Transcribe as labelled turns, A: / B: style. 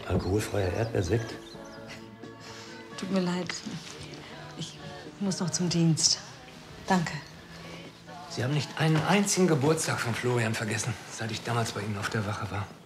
A: Alkoholfreier Erdbeersekt?
B: Tut mir leid. Ich muss noch zum Dienst. Danke.
A: Sie haben nicht einen einzigen Geburtstag von Florian vergessen, seit ich damals bei Ihnen auf der Wache war.